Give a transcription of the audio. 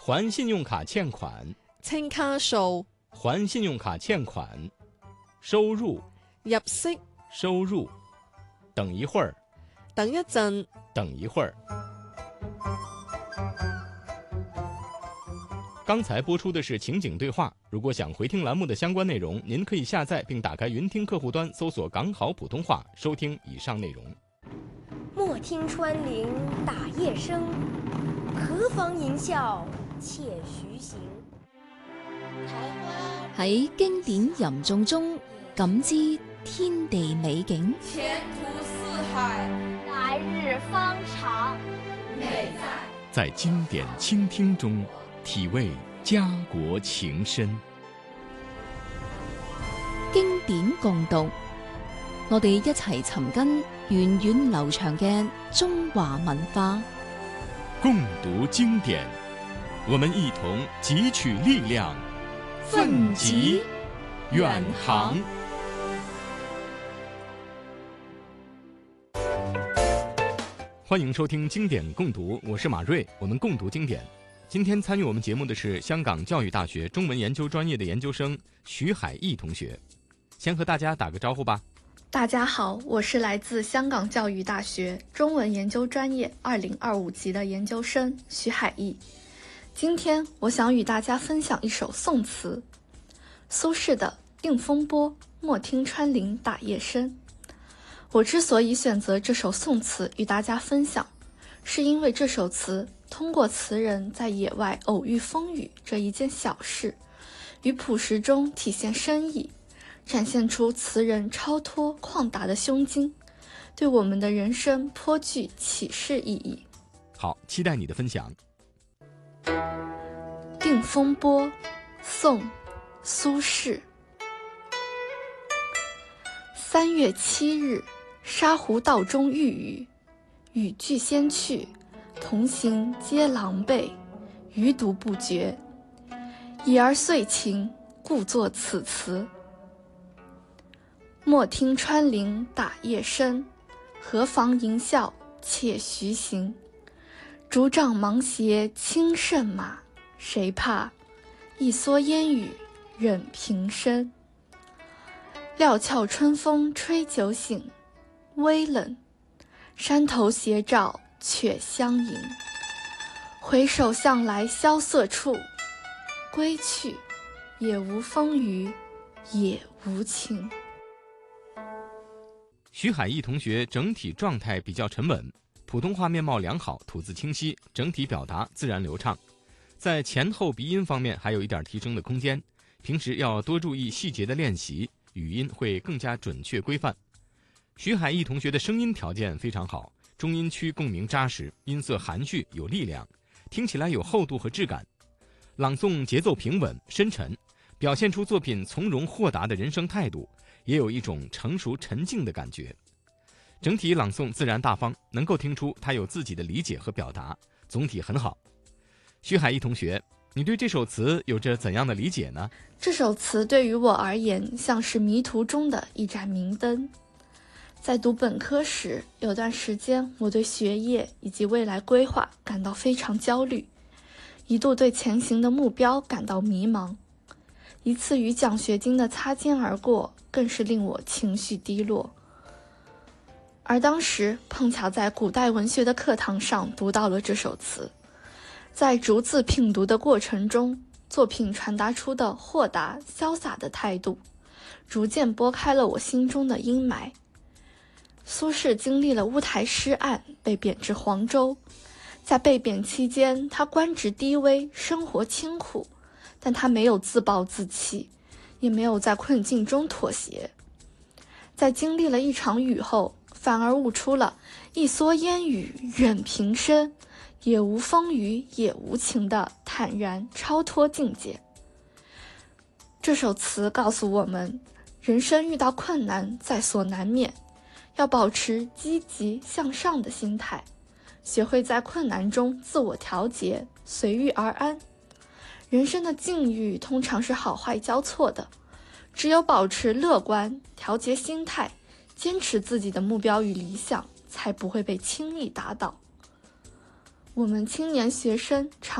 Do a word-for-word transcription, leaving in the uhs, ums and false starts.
还信用卡欠款， 清卡數， 还信用卡欠款，收入， 入息， 收入，等一会儿， 等一陣， 等一会儿。刚才播出的是情景对话，如果想回听栏目的相关内容，您可以下载并打开云听客户端，搜索港好普通话，收听以上内容。 莫听穿林打叶声，何妨吟啸且徐行。 喺經典吟誦中感知天地美景， 前途似海， 來日方長。 美在經典傾聽中體味家國情深。 經典共讀，我哋一齊尋根源遠流長嘅中華文化。 共讀經典，我們一同汲取力量，奮楫遠航。歡迎收聽經典共讀，我是馬瑞，我們共讀經典。今天參與我們節目的是香港教育大學中文研究專業的研究生徐海毅同學，先和大家打個招呼吧。 大家好，我是来自香港教育大学中文研究专业二零二五级的研究生徐海毅。今天我想与大家分享一首宋词，苏轼的《定风波》，莫听穿林打叶声。我之所以选择这首宋词与大家分享，是因为这首词通过词人在野外偶遇风雨这一件小事，于朴实中体现深意，展现出词人超脱旷达的胸襟，对我们的人生颇具启示意义。 好，期待你的分享。 《定风波》，宋，苏轼。三月七日，沙湖道中遇雨，雨具先去，同行皆狼狈，余独不觉。已而遂晴，故作此词。莫听穿林打叶声，何妨吟啸且徐行。竹杖芒鞋轻胜马，谁怕？一蓑烟雨任平生。料峭春风吹酒醒，微冷，山头斜照却相迎。回首向来萧瑟处，归去，也无风雨也无晴。 徐海毅同学整体状态比较沉稳，普通话面貌良好，吐字清晰，整体表达自然流畅。在前后鼻音方面还有一点提升的空间，平时要多注意细节的练习，语音会更加准确规范。徐海毅同学的声音条件非常好，中音区共鸣扎实，音色含蓄有力量，听起来有厚度和质感。朗诵节奏平稳深沉，表现出作品从容豁达的人生态度，也有一种成熟沉静的感觉。整体朗诵自然大方，能够听出他有自己的理解和表达，总体很好。徐海毅同学，你对这首词有着怎样的理解呢？ 这首词对于我而言，像是迷途中的一盏明灯。在读本科时，有段时间我对学业以及未来规划感到非常焦虑，一度对前行的目标感到迷茫。一次与奖学金的擦肩而过，更是令我情绪低落。而当时碰巧在古代文学的课堂上读到了这首词，在逐字品读的过程中，作品传达出的豁达潇洒的态度，逐渐拨开了我心中的阴霾。苏轼经历了乌台诗案，被贬至黄州。在被贬期间，他官职低微，生活清苦，但他没有自暴自弃，也没有在困境中妥协。在经历了一场雨后，反而悟出了一蓑烟雨任平生，也无风雨也无晴的坦然超脱境界。这首词告诉我们，人生遇到困难在所难免，要保持积极向上的心态，学会在困难中自我调节，随遇而安。人生的境遇通常是好坏交错的，只有保持乐观，调节心态，坚持自己的目标与理想，才不会被轻易打倒。我们青年学生常